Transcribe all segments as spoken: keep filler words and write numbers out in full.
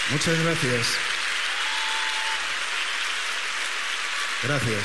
Muchas gracias. Gracias.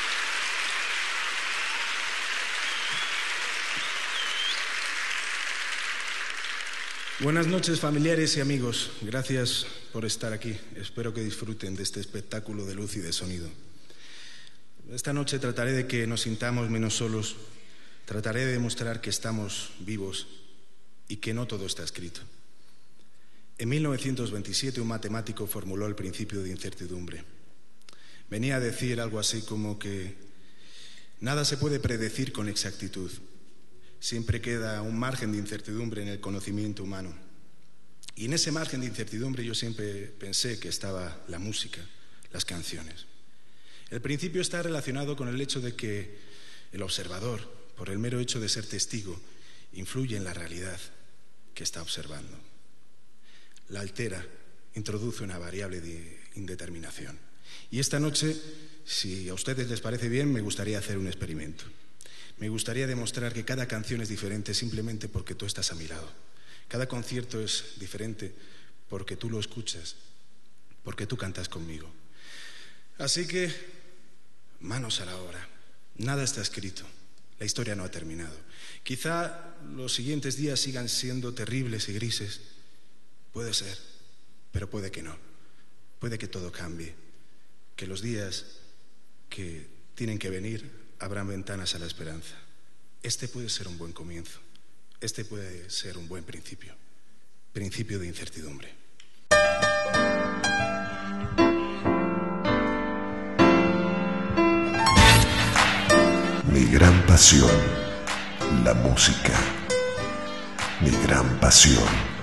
Buenas noches, familiares y amigos. Gracias por estar aquí. Espero que disfruten de este espectáculo de luz y de sonido. Esta noche trataré de que nos sintamos menos solos. Trataré de demostrar que estamos vivos y que no todo está escrito. En mil novecientos veintisiete un matemático formuló el principio de incertidumbre. Venía a decir algo así como que nada se puede predecir con exactitud. Siempre queda un margen de incertidumbre en el conocimiento humano. Y en ese margen de incertidumbre yo siempre pensé que estaba la música, las canciones. El principio está relacionado con el hecho de que el observador, por el mero hecho de ser testigo, influye en la realidad que está observando. La altera, introduce una variable de indeterminación. Y esta noche, si a ustedes les parece bien, me gustaría hacer un experimento. Me gustaría demostrar que cada canción es diferente simplemente porque tú estás a mi lado. Cada concierto es diferente porque tú lo escuchas, porque tú cantas conmigo. Así que, manos a la obra. Nada está escrito. La historia no ha terminado. Quizá los siguientes días sigan siendo terribles y grises. Puede ser, pero puede que no. Puede que todo cambie. Que los días que tienen que venir abran ventanas a la esperanza. Este puede ser un buen comienzo. Este puede ser un buen principio. Principio de incertidumbre. Mi gran pasión, la música. Mi gran pasión.